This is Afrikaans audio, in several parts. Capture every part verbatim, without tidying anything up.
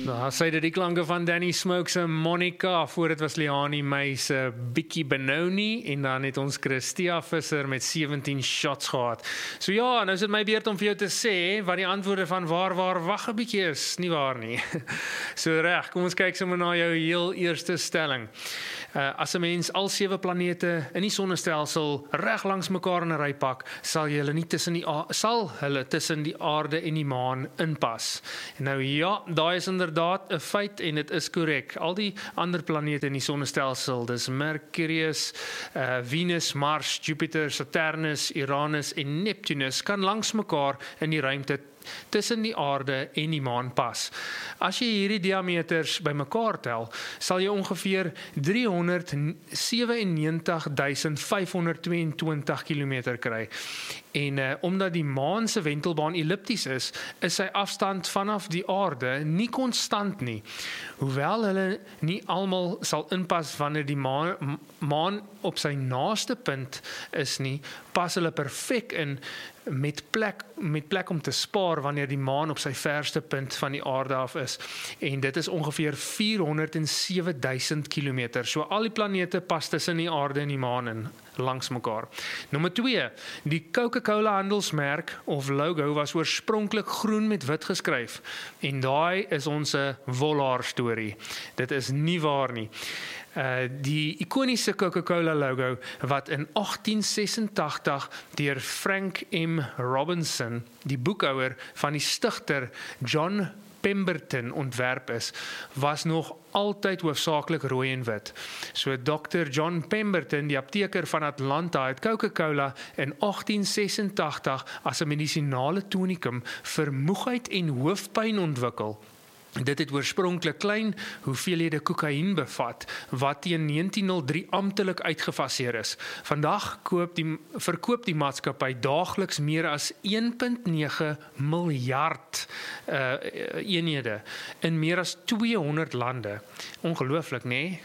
Daar sê dit die klanke van Danny Smokes en Monica, voor dit was Liani Meis, Bikkie Benoni, en dan het ons Christia Visser met sewentien shots gehad. So ja, nou is dit my beurt om vir jou te sê, wat die antwoorde van waar, waar, wag 'n bietjie is, nie waar nie. So reg, kom ons kyk sommer na jou heel eerste stelling. Uh, as 'n mens al sewe planete in die sonnestelsel reg langs mekaar in 'n ry pak, sal jy hulle nie tussen die sal hulle tussen die aarde en die maan inpas. En nou ja, daai is inderdaad 'n feit en dit is korrek. Al die ander planete in die sonnestelsel, dis Mercurius, uh, Venus, Mars, Jupiter, Saturnus, Uranus en Neptunus kan langs mekaar in die ruimte tussen die aarde en die maan pas. As jy hierdie diameters bymekaar tel, sal jy ongeveer driehonderdsewenennegentigduisend vyfhonderdtweeëntwintig kilometer kry. En uh, omdat die maan se wentelbaan ellipties is, is sy afstand vanaf die aarde nie konstant nie. Hoewel hulle nie almal sal inpas wanneer die maan, maan op sy naaste punt is nie, pas hulle perfek in met plek met plek om te spaar wanneer die maan op sy verste punt van die aarde af is. En dit is ongeveer vierhonderdseweduisend kilometer. So al die planete pas tussen die aarde en die maan in langs mekaar. Nommer twee, die Coca-Cola handelsmerk of logo was oorspronklik groen met wit geskryf. En daai is ons Wollaar storie. Dit is nie waar nie. Uh, die ikoniese Coca-Cola logo wat in agtien sesentagtig deur Frank M. Robinson, die boekhouer van die stigter John Pemberton ontwerp is, was nog altyd hoofsaaklik rooi en wit. So dokter John Pemberton, die apteker van Atlanta, het Coca-Cola in agtien sesentagtig as 'n medisinale tonikum vir moegheid en hoofpyn ontwikkel. Dit het oorspronklik klein hoeveelhede kokain bevat, wat teen negentien oh drie amptelik uitgefaseer is. Vandag koop die, verkoop die maatskappy daagliks meer as een komma nege miljard uh, eenhede in meer as tweehonderd lande. Ongelooflik, nê? Nee?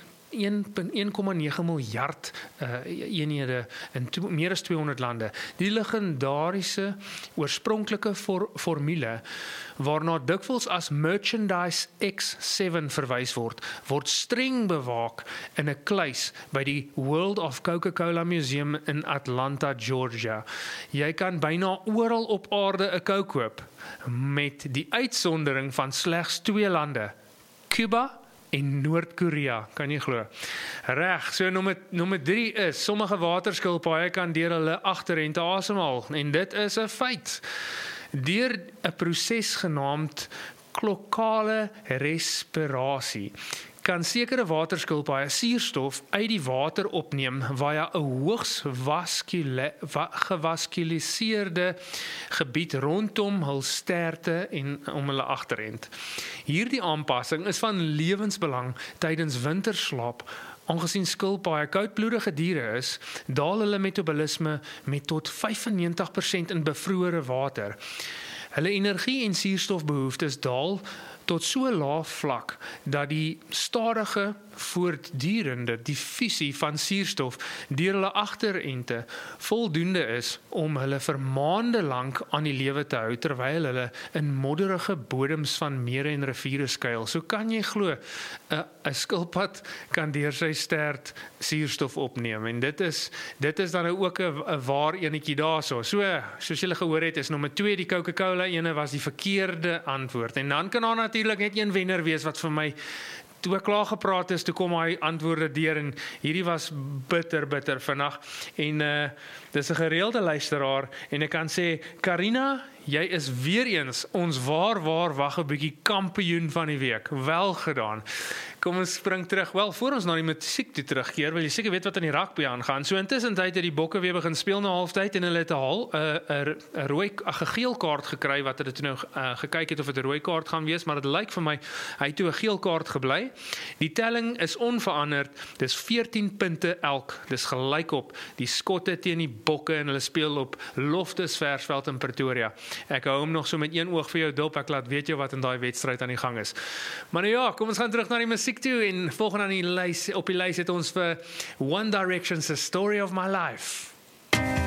een komma nege miljard uh, eenhede in to, meer as tweehonderd lande. Die legendariese oorspronklike for, formule waarna dikwels as Merchandise X sewe verwys word, word streng bewaak in 'n kluis by die World of Coca-Cola Museum in Atlanta, Georgia. Jy kan byna oral op aarde 'n Coke koop, met die uitsondering van slegs twee lande, Cuba en Noord-Korea, kan jy glo. Reg, so nommer, nommer drie is, sommige waterskilpaaie kan deur hulle agterente asemhaal, en dit is 'n feit. Deur 'n proses genaamd klokale respirasie kan sekere waterskilpaaie suurstof uit die water opneem via 'n hoogs gewaskuliseerde gebied rondom hul sterte en om hulle agterend. Hierdie aanpassing is van lewensbelang tydens winterslaap. Aangesien skilpaaie koudbloedige diere is, daal hulle metabolisme met tot vyfennegentig persent in bevrore water. Hulle energie en suurstofbehoeftes daal tot so laag vlak dat die stadige voortdurende diffusie van suurstof deur hulle agterente voldoende is om hulle vir maande lank aan die lewe te hou, terwyl hulle in modderige bodems van mere en riviere skuil. So kan jy glo, 'n 'n skilpad kan deur sy stert suurstof opneem, en dit is dit is dan ook 'n 'n waar enetjie daarso. So, soos julle gehoor het, is nommer twee die Coca-Cola ene was die verkeerde antwoord. En dan kan daar natuurlik net een wenner wees wat vir my, toe ek klaar gepraat is, toe kom hy antwoorde deur, en hierdie was bitter, bitter vinnig, en uh, dis 'n gereelde luisteraar, en ek kan sê, Karina, jy is weer eens ons waar, waar, wag 'n bietjie kampioen van die week. Wel gedaan. Kom ons spring terug. Wel, voor ons na die musiek toe terugkeer, wil jy seker weet wat in die rugby aangaan. So intussen tyd het die Bokke weer begin speel na halftyd, en hulle het 'n hal 'n 'n rooi 'n geel kaart gekry, wat hulle toe nou uh, gekyk het of dit 'n rooi kaart gaan wees, maar dit lyk vir my hy het toe 'n geel kaart gebly. Die telling is onveranderd. Dis veertien punte elk. Dis gelyk op die Skotte teen die Bokke, en hulle speel op Loftus Versveld in Pretoria. Ek hou hom nog so met een oog vir jou dop, ek laat weet jou wat in daai wedstryd aan die gang is. Maar nou ja, kom ons gaan terug na die musiek toe, en volgende aan die lys, op die lys het ons vir One Direction's A Story of My Life.